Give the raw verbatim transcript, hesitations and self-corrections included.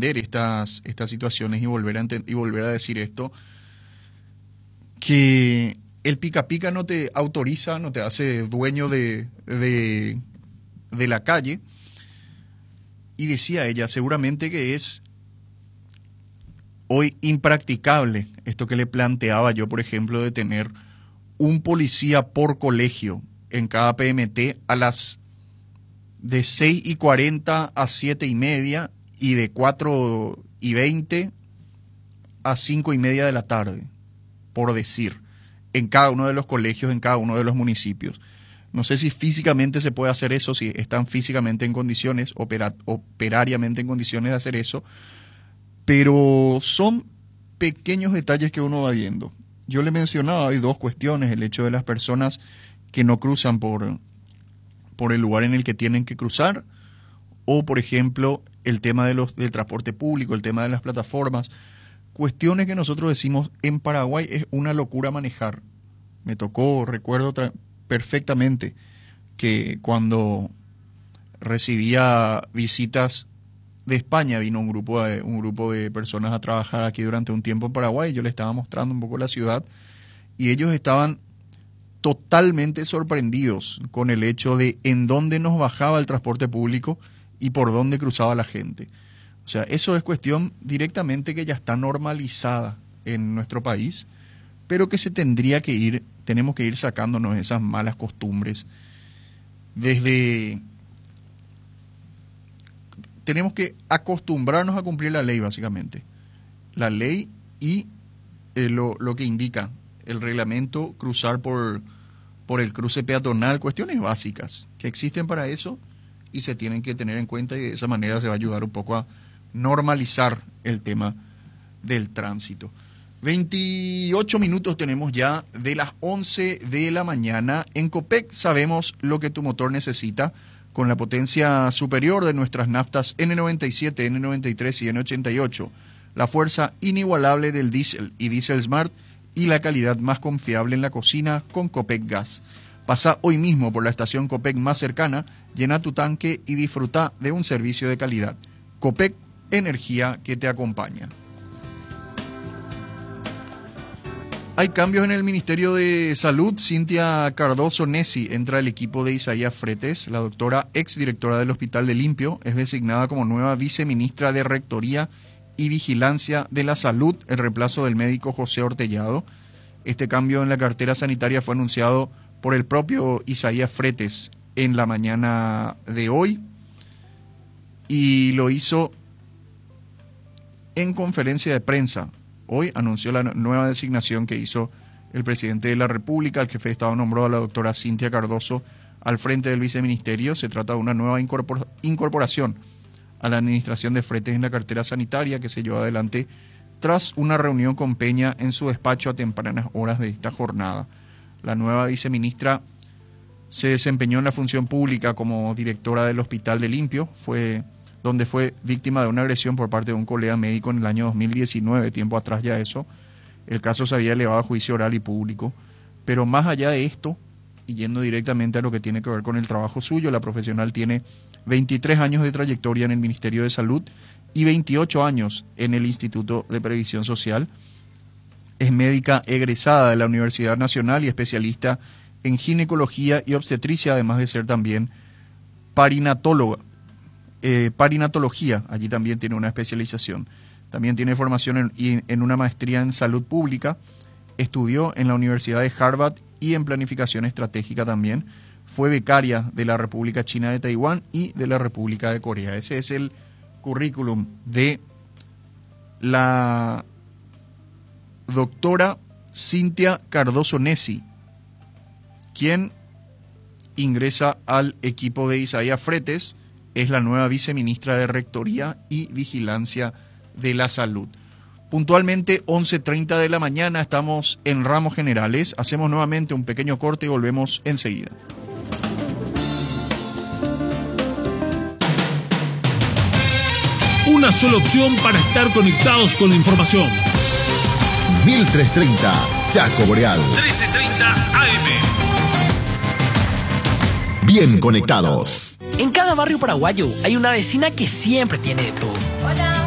entender estas, estas situaciones y volver, a ente- y volver a decir esto, que el pica pica no te autoriza, no te hace dueño de, de, de la calle. Y decía ella, seguramente que es hoy impracticable esto que le planteaba yo, por ejemplo, de tener un policía por colegio en cada P M T a las de seis y cuarenta a siete y media y de cuatro y veinte a cinco y media de la tarde, por decir, en cada uno de los colegios, en cada uno de los municipios. No sé si físicamente se puede hacer eso, si están físicamente en condiciones, opera, operariamente en condiciones de hacer eso, pero son pequeños detalles que uno va viendo. Yo le mencionaba, hay dos cuestiones, el hecho de las personas que no cruzan por, por el lugar en el que tienen que cruzar, o por ejemplo, el tema de los, del transporte público, el tema de las plataformas, cuestiones que nosotros decimos en Paraguay es una locura manejar. Me tocó, recuerdo tra- perfectamente que cuando recibía visitas de España, vino un grupo de, un grupo de personas a trabajar aquí durante un tiempo en Paraguay, y yo les estaba mostrando un poco la ciudad, y ellos estaban totalmente sorprendidos con el hecho de en dónde nos bajaba el transporte público y por dónde cruzaba la gente. O sea, eso es cuestión directamente que ya está normalizada en nuestro país, pero que se tendría que ir, tenemos que ir sacándonos esas malas costumbres. Desde, tenemos que acostumbrarnos a cumplir la ley, básicamente. La ley y eh, lo, lo que indica el reglamento, cruzar por, por el cruce peatonal, cuestiones básicas que existen para eso y se tienen que tener en cuenta, y de esa manera se va a ayudar un poco a normalizar el tema del tránsito. veintiocho minutos tenemos ya de las once de la mañana. En Copec sabemos lo que tu motor necesita, con la potencia superior de nuestras naftas N noventa y siete, N noventa y tres y N ochenta y ocho, la fuerza inigualable del diésel y Diesel Smart y la calidad más confiable en la cocina con Copec Gas. Pasa hoy mismo por la estación Copec más cercana, llena tu tanque y disfruta de un servicio de calidad. Copec, energía que te acompaña. Hay cambios en el Ministerio de Salud. Cintia Cardoso Nessi entra al equipo de Isaías Fretes. La doctora, exdirectora del Hospital de Limpio, es designada como nueva viceministra de Rectoría y Vigilancia de la Salud, el reemplazo del médico José Ortellado. Este cambio en la cartera sanitaria fue anunciado por el propio Isaías Fretes en la mañana de hoy, y lo hizo en conferencia de prensa. Hoy anunció la nueva designación que hizo el presidente de la República. El jefe de Estado nombró a la doctora Cintia Cardoso al frente del viceministerio. Se trata de una nueva incorpor- incorporación a la administración de Fretes en la cartera sanitaria, que se llevó adelante tras una reunión con Peña en su despacho a tempranas horas de esta jornada. La nueva viceministra se desempeñó en la función pública como directora del Hospital de Limpio, fue donde fue víctima de una agresión por parte de un colega médico en el año dos mil diecinueve, tiempo atrás ya eso. El caso se había elevado a juicio oral y público. Pero más allá de esto, y yendo directamente a lo que tiene que ver con el trabajo suyo, la profesional tiene veintitrés años de trayectoria en el Ministerio de Salud y veintiocho años en el Instituto de Previsión Social. Es médica egresada de la Universidad Nacional y especialista en ginecología y obstetricia, además de ser también parinatóloga. Eh, parinatología, allí también tiene una especialización. También tiene formación en, en una maestría en salud pública. Estudió en la Universidad de Harvard y en planificación estratégica también. Fue becaria de la República China de Taiwán y de la República de Corea. Ese es el currículum de la doctora Cintia Cardoso Nessi, quien ingresa al equipo de Isaías Fretes. Es la nueva viceministra de Rectoría y Vigilancia de la Salud. Puntualmente once treinta de la mañana, estamos en Ramos Generales. Hacemos nuevamente un pequeño corte y volvemos enseguida. Una sola opción para estar conectados con la información. mil trescientos treinta, Chaco Boreal. trece treinta A M. Bien conectados. En cada barrio paraguayo hay una vecina que siempre tiene de todo. Hola.